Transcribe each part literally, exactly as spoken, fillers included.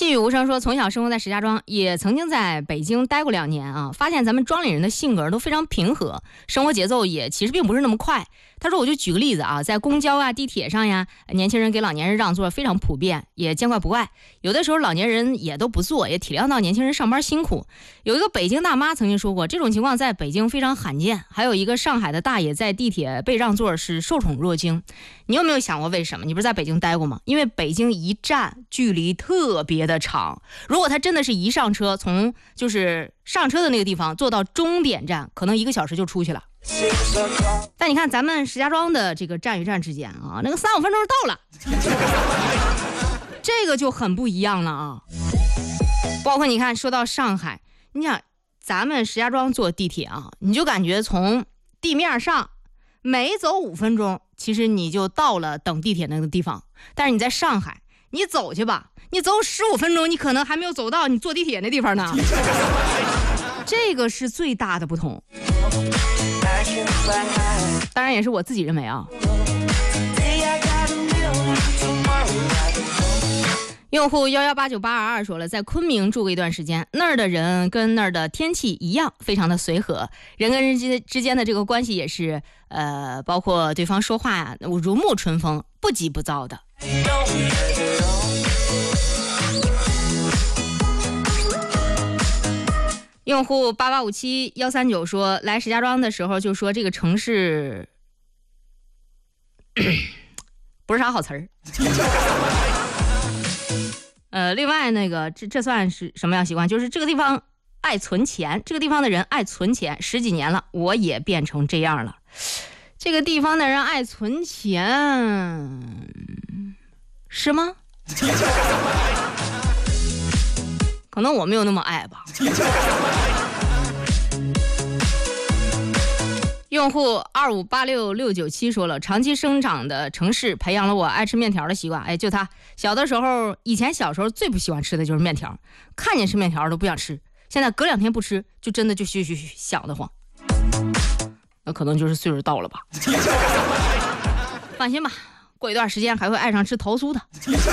细雨无声说，从小生活在石家庄，也曾经在北京待过两年啊，发现咱们庄里人的性格都非常平和，生活节奏也其实并不是那么快。他说，我就举个例子啊，在公交啊、地铁上呀，年轻人给老年人让座非常普遍，也见怪不怪。有的时候老年人也都不坐，也体谅到年轻人上班辛苦。有一个北京大妈曾经说过，这种情况在北京非常罕见。还有一个上海的大爷在地铁被让座是受宠若惊。你有没有想过为什么？你不是在北京待过吗？因为北京一站距离特别的长，如果他真的是一上车，从就是上车的那个地方坐到终点站，可能一个小时就出去了。但你看咱们石家庄的这个站与站之间啊，那个三五分钟就到了，这个就很不一样了啊。包括你看，说到上海，你想咱们石家庄坐地铁啊，你就感觉从地面上每走五分钟，其实你就到了等地铁那个地方。但是你在上海，你走去吧，你走十五分钟，你可能还没有走到你坐地铁那地方呢。这个是最大的不同。当然也是我自己认为啊。用户幺幺八九八二二说了，在昆明住过一段时间，那儿的人跟那儿的天气一样，非常的随和，人跟人之之间的这个关系也是，呃，包括对方说话呀、啊，如沐春风，不急不躁的。用户八八五七幺三九说，来石家庄的时候就说这个城市不是啥好词儿。呃，另外那个这这算是什么样习惯？就是这个地方爱存钱，这个地方的人爱存钱，十几年了，我也变成这样了。这个地方的人爱存钱，是吗？可能我没有那么爱吧。用户二五八六六九七说了，长期生长的城市培养了我爱吃面条的习惯。哎，就他小的时候，以前小时候最不喜欢吃的就是面条，看见吃面条都不想吃。现在隔两天不吃，就真的就嘘嘘嘘想得慌。那可能就是岁数到了吧。放心吧，过一段时间还会爱上吃桃酥的。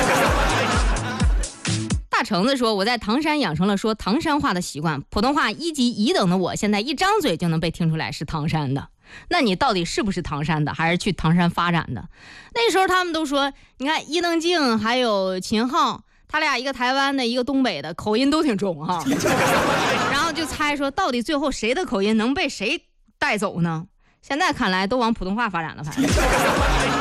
大橙子说，我在唐山养成了说唐山话的习惯，普通话一级乙等的我现在一张嘴就能被听出来是唐山的。那你到底是不是唐山的，还是去唐山发展的？那时候他们都说，你看伊能静还有秦昊，他俩一个台湾的一个东北的，口音都挺重哈。然后就猜说到底最后谁的口音能被谁带走呢？现在看来都往普通话发展了，反正